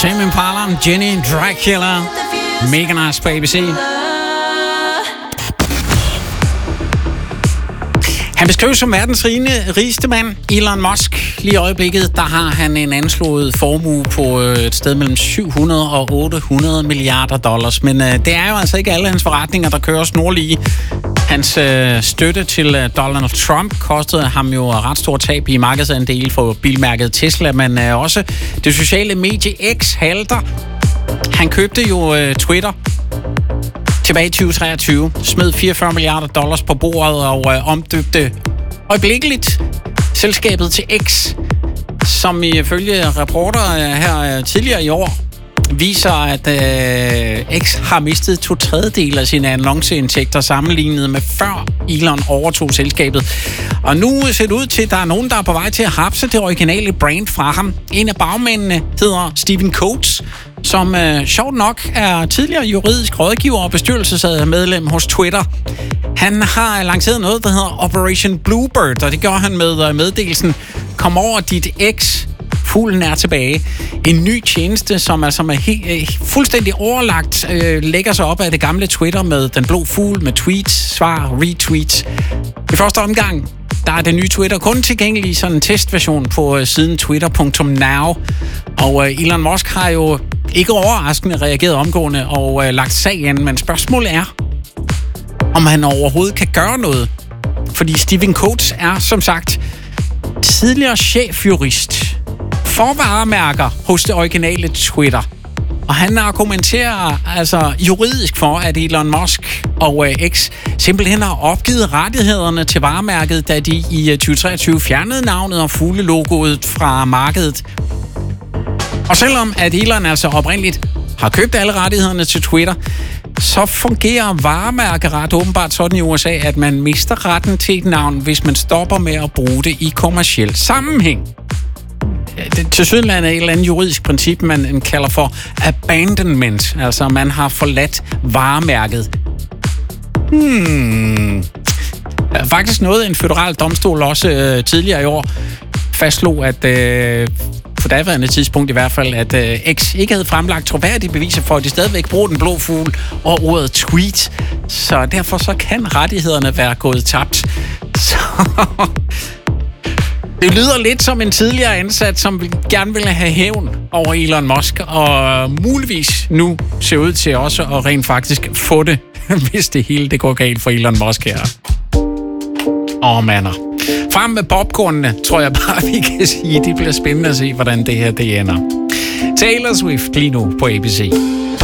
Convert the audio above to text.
Tame Impala, Jenny Dracula, Mega Nice på ABC. Han beskrives som verdens rigeste mand, Elon Musk. Lige i øjeblikket, der har han en anslået formue på et sted mellem 700 og 800 milliarder dollars. Men det er jo altså ikke alle hans forretninger, der kører snorlige. Hans støtte til Donald Trump kostede ham jo ret stort tab i markedsandel for bilmærket Tesla, men også det sociale medie X halter. Han købte jo Twitter tilbage i 2023, smed 44 milliarder dollars på bordet og omdøbte øjeblikkeligt selskabet til X, som ifølge reporter her tidligere i år viser, at X har mistet 2/3 af sine annonceindtægter sammenlignet med før Elon overtog selskabet. Og nu ser det ud til, at der er nogen, der er på vej til at hapse det originale brand fra ham. En af bagmændene hedder Stephen Coates, som sjovt nok er tidligere juridisk rådgiver og bestyrelsesmedlem hos Twitter. Han har lanceret noget, der hedder Operation Bluebird, og det gør han med meddelelsen: kom over dit X, fuglen er tilbage. En ny tjeneste, som altså med fuldstændig overlagt lægger sig op af det gamle Twitter med den blå fugl, med tweets, svar, retweets. I første omgang, der er det nye Twitter kun tilgængelig i sådan en testversion på siden twitter.now. Og Elon Musk har jo ikke overraskende reageret omgående og lagt sag ind, men spørgsmålet er, om han overhovedet kan gøre noget. Fordi Stephen Coates er, som sagt, tidligere chefjurist for varemærker hos det originale Twitter. Og han argumenterer altså juridisk for, at Elon Musk og X simpelthen har opgivet rettighederne til varemærket, da de i 2023 fjernede navnet og fuglelogoet fra markedet. Og selvom at Elon altså oprindeligt har købt alle rettighederne til Twitter, så fungerer varemærkeret åbenbart sådan i USA, at man mister retten til et navn, hvis man stopper med at bruge det i kommerciel sammenhæng. Det tilsyneladende er et eller andet juridisk princip, man kalder for abandonment. Altså, man har forladt varemærket. Faktisk noget, en føderal domstol også tidligere i år fastslog, at på daværende tidspunkt i hvert fald, at X ikke havde fremlagt troværdige beviser for, at de stadigvæk bruger den blå fugl og ordet tweet. Så derfor så kan rettighederne være gået tabt. Så det lyder lidt som en tidligere ansat, som gerne ville have hævn over Elon Musk, og muligvis nu ser ud til også at rent faktisk få det, hvis det hele det går galt for Elon Musk her. Mander. Frem med popcornene, tror jeg bare, vi kan sige. Det bliver spændende at se, hvordan det her det ender. Taylor Swift lige nu på ABC.